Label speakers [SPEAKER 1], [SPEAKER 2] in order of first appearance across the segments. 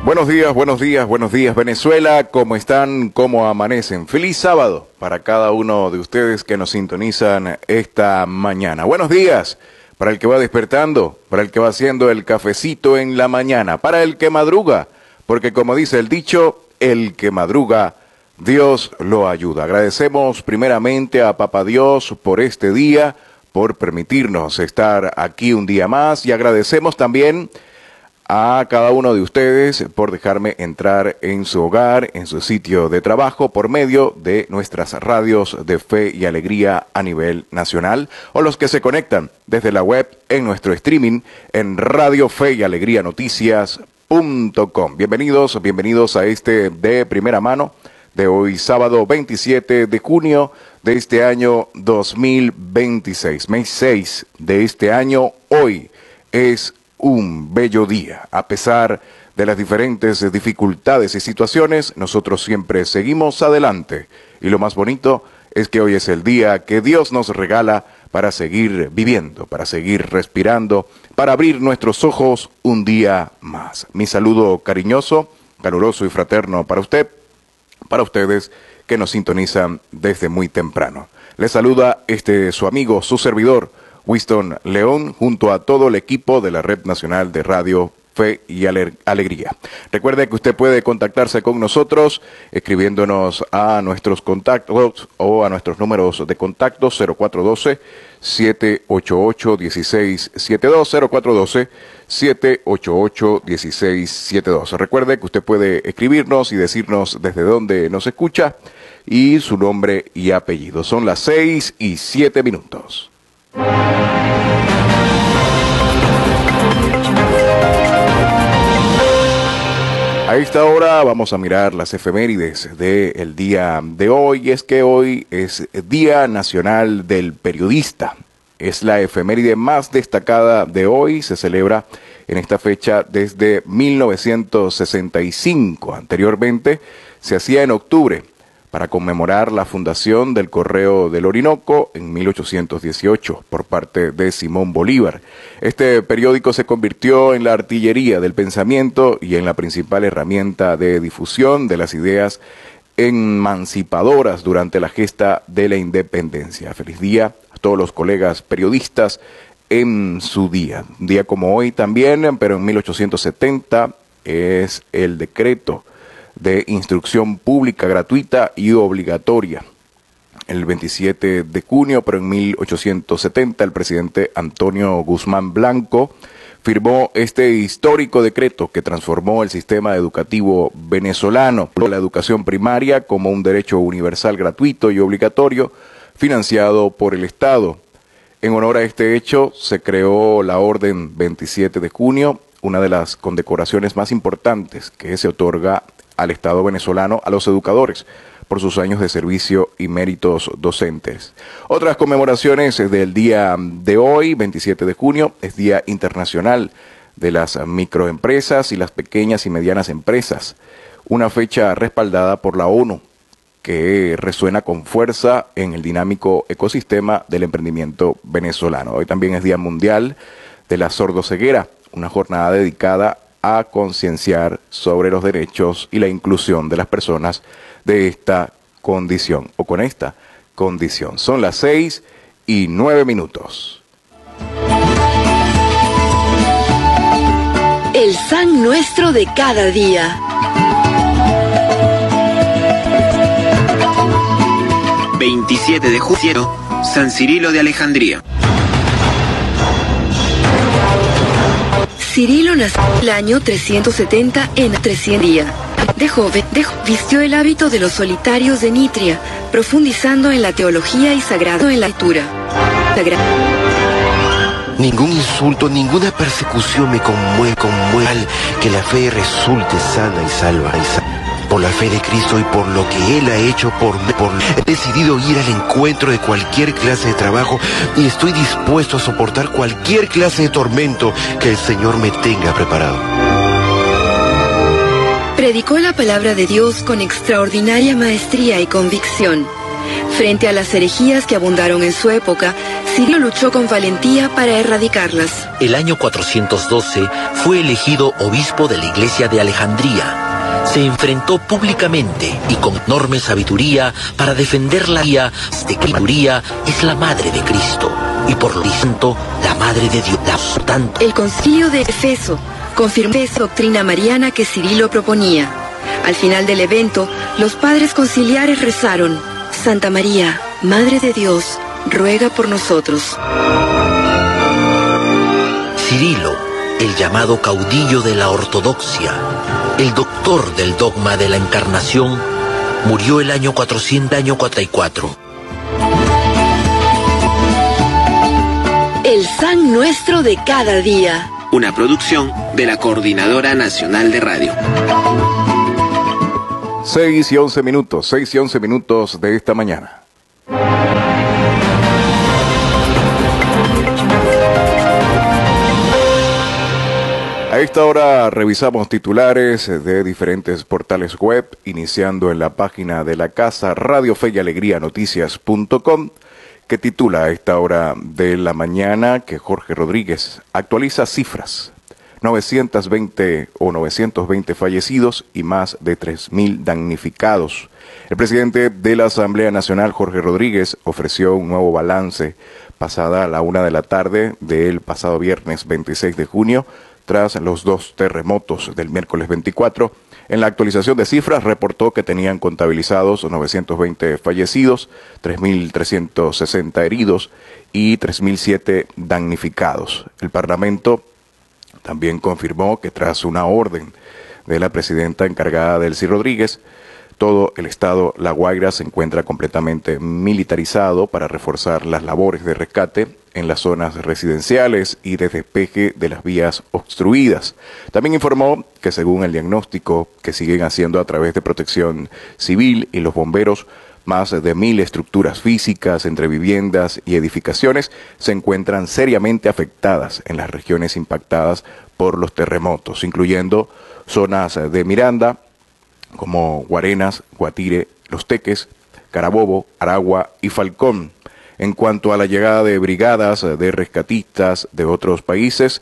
[SPEAKER 1] Buenos días, buenos días, buenos días Venezuela, ¿cómo están? ¿Cómo amanecen? Feliz sábado para cada uno de ustedes que nos sintonizan esta mañana. Buenos días para el que va despertando, para el que va haciendo el cafecito en la mañana, para el que madruga, porque como dice el dicho, el que madruga, Dios lo ayuda. Agradecemos primeramente a Papá Dios por este día, por permitirnos estar aquí un día más, y agradecemos también a cada uno de ustedes por dejarme entrar en su hogar, en su sitio de trabajo, por medio de nuestras radios de fe y alegría a nivel nacional, o los que se conectan desde la web en nuestro streaming en Radio Fe y Alegría Noticias.com. Bienvenidos a este de primera mano de hoy, sábado 27 de junio de este año 2026, mes 6 de este año. Hoy es un bello día. A pesar de las diferentes dificultades y situaciones, nosotros siempre seguimos adelante. Y lo más bonito es que hoy es el día que Dios nos regala para seguir viviendo, para seguir respirando, para abrir nuestros ojos un día más. Mi saludo cariñoso, caluroso y fraterno para usted, para ustedes que nos sintonizan desde muy temprano. Les saluda su amigo, su servidor, Winston León, junto a todo el equipo de la Red Nacional de Radio Fe y Alegría. Recuerde que usted puede contactarse con nosotros escribiéndonos a nuestros contactos o a nuestros números de contacto 0412-788-1672, 0412-788-1672. Recuerde que usted puede escribirnos y decirnos desde dónde nos escucha y su nombre y apellido. Son las 6:07. A esta hora vamos a mirar las efemérides del día de hoy. Es que hoy es Día Nacional del Periodista. Es la efeméride más destacada de hoy. Se celebra en esta fecha desde 1965. Anteriormente se hacía en octubre, para conmemorar la fundación del Correo del Orinoco en 1818 por parte de Simón Bolívar. Este periódico se convirtió en la artillería del pensamiento y en la principal herramienta de difusión de las ideas emancipadoras durante la gesta de la independencia. Feliz día a todos los colegas periodistas en su día. Un día como hoy también, pero en 1870 es el decreto de instrucción pública gratuita y obligatoria. El 27 de junio, pero en 1870, el presidente Antonio Guzmán Blanco firmó este histórico decreto que transformó el sistema educativo venezolano, la educación primaria como un derecho universal gratuito y obligatorio, financiado por el Estado. En honor a este hecho, se creó la Orden 27 de junio, una de las condecoraciones más importantes que se otorga al Estado venezolano a los educadores por sus años de servicio y méritos docentes. Otras conmemoraciones del día de hoy, 27 de junio, es Día Internacional de las Microempresas y las Pequeñas y Medianas Empresas, una fecha respaldada por la ONU que resuena con fuerza en el dinámico ecosistema del emprendimiento venezolano. Hoy también es Día Mundial de la Sordoceguera, una jornada dedicada a concienciar sobre los derechos y la inclusión de las personas de esta condición o con esta condición. Son las 6:09.
[SPEAKER 2] El San Nuestro de cada día.
[SPEAKER 3] ...27 de junio... San Cirilo de Alejandría.
[SPEAKER 2] Cirilo nació el año 370 en 300. De joven, vistió el hábito de los solitarios de Nitria, profundizando en la teología y sagrado en la lectura.
[SPEAKER 4] Ningún insulto, ninguna persecución me conmueve que la fe resulte sana y salva. Por la fe de Cristo y por lo que Él ha hecho por mí, he decidido ir al encuentro de cualquier clase de trabajo y estoy dispuesto a soportar cualquier clase de tormento que el Señor me tenga preparado.
[SPEAKER 2] Predicó la palabra de Dios con extraordinaria maestría y convicción. Frente a las herejías que abundaron en su época, Cirilo luchó con valentía para erradicarlas.
[SPEAKER 5] El año 412 fue elegido obispo de la iglesia de Alejandría. Se enfrentó públicamente y con enorme sabiduría para defender la guía de que la sabiduría es la madre de Cristo y por lo tanto la madre de Dios.
[SPEAKER 2] El concilio de Efeso confirmó esa doctrina mariana que Cirilo proponía. Al final del evento, los padres conciliares rezaron: Santa María, Madre de Dios, ruega por nosotros.
[SPEAKER 5] Cirilo, el llamado caudillo de la ortodoxia, el doctor del dogma de la encarnación, murió el año 444.
[SPEAKER 2] El San Nuestro de cada día.
[SPEAKER 3] Una producción de la Coordinadora Nacional de Radio.
[SPEAKER 1] 6 y 11 minutos de esta mañana. A esta hora revisamos titulares de diferentes portales web, iniciando en la página de la casa Radio Fe y Alegría Noticias.com, que titula a esta hora de la mañana que Jorge Rodríguez actualiza cifras: 920 fallecidos y más de 3.000 damnificados. El presidente de la Asamblea Nacional, Jorge Rodríguez, ofreció un nuevo balance pasada a la 1 de la tarde del pasado viernes 26 de junio, tras los 2 terremotos del miércoles 24. En la actualización de cifras reportó que tenían contabilizados 920 fallecidos, 3.360 heridos y 3.007 damnificados. El Parlamento también confirmó que tras una orden de la presidenta encargada Delcy Rodríguez, todo el estado La Guaira se encuentra completamente militarizado para reforzar las labores de rescate en las zonas residenciales y de despeje de las vías obstruidas. También informó que según el diagnóstico que siguen haciendo a través de Protección Civil y los bomberos, más de 1.000 estructuras físicas entre viviendas y edificaciones se encuentran seriamente afectadas en las regiones impactadas por los terremotos, incluyendo zonas de Miranda, como Guarenas, Guatire, Los Teques, Carabobo, Aragua y Falcón. En cuanto a la llegada de brigadas de rescatistas de otros países,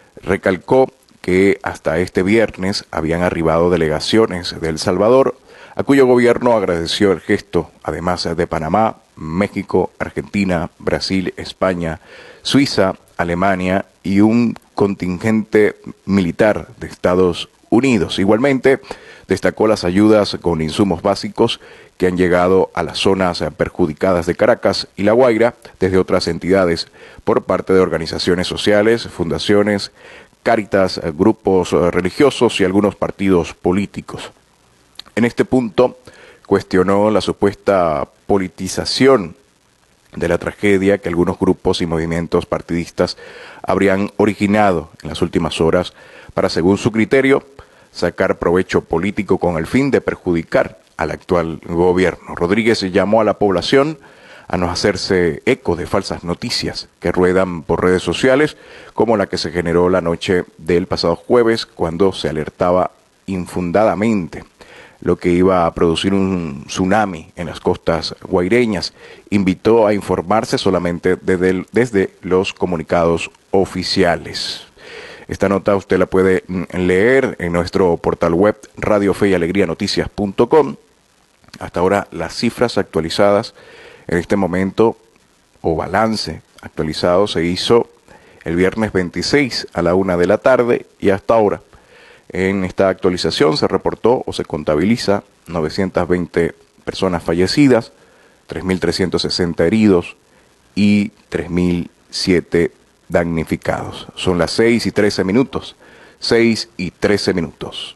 [SPEAKER 1] recalcó que hasta este viernes habían arribado delegaciones de El Salvador, a cuyo gobierno agradeció el gesto, además de Panamá, México, Argentina, Brasil, España, Suiza, Alemania y un contingente militar de Estados Unidos. Igualmente, destacó las ayudas con insumos básicos que han llegado a las zonas perjudicadas de Caracas y La Guaira desde otras entidades por parte de organizaciones sociales, fundaciones, Cáritas, grupos religiosos y algunos partidos políticos. En este punto, cuestionó la supuesta politización de la tragedia que algunos grupos y movimientos partidistas habrían originado en las últimas horas para, según su criterio, sacar provecho político con el fin de perjudicar al actual gobierno. Rodríguez llamó a la población a no hacerse eco de falsas noticias que ruedan por redes sociales, como la que se generó la noche del pasado jueves, cuando se alertaba infundadamente lo que iba a producir un tsunami en las costas guaireñas. Invitó a informarse solamente desde los comunicados oficiales. Esta nota usted la puede leer en nuestro portal web Radio Fe y Alegría Noticias.com. Hasta ahora las cifras actualizadas en este momento, o balance actualizado, se hizo el viernes 26 a la 1 de la tarde y hasta ahora en esta actualización se reportó o se contabiliza 920 personas fallecidas, 3.360 heridos y 3.007 damnificados. Son las 6 y 13 minutos. 6 y 13 minutos.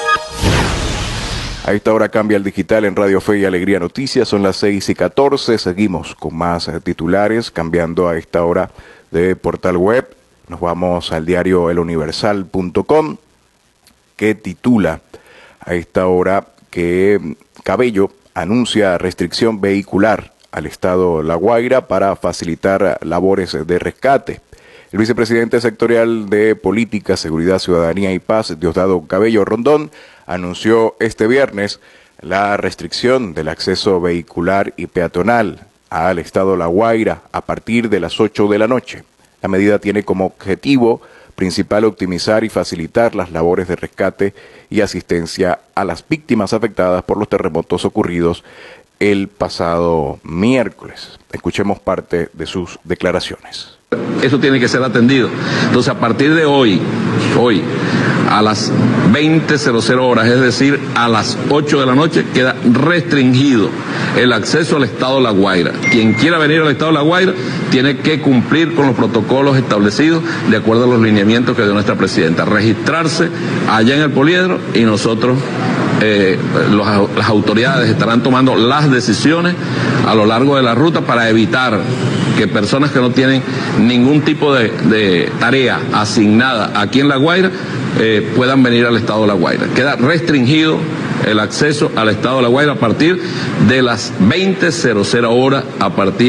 [SPEAKER 1] A esta hora cambia el digital en Radio Fe y Alegría Noticias. Son las 6 y 14. Seguimos con más titulares, cambiando a esta hora de portal web. Nos vamos al diario eluniversal.com, que titula a esta hora que Cabello anuncia restricción vehicular al estado La Guaira para facilitar labores de rescate. El vicepresidente sectorial de Política, Seguridad, Ciudadanía y Paz, Diosdado Cabello Rondón, anunció este viernes la restricción del acceso vehicular y peatonal al estado La Guaira a partir de las 8 de la noche. La medida tiene como objetivo principal optimizar y facilitar las labores de rescate y asistencia a las víctimas afectadas por los terremotos ocurridos el pasado miércoles. Escuchemos parte de sus declaraciones.
[SPEAKER 6] Eso tiene que ser atendido. Entonces, a partir de hoy, a las 20:00 horas, es decir, a las 8 de la noche, queda restringido el acceso al estado La Guaira. Quien quiera venir al estado La Guaira tiene que cumplir con los protocolos establecidos de acuerdo a los lineamientos que dio nuestra presidenta. Registrarse allá en el poliedro y nosotros, las autoridades estarán tomando las decisiones a lo largo de la ruta para evitar que personas que no tienen ningún tipo de tarea asignada aquí en La Guaira puedan venir al estado de La Guaira. Queda restringido el acceso al estado de La Guaira a partir de las 20:00 horas, a partir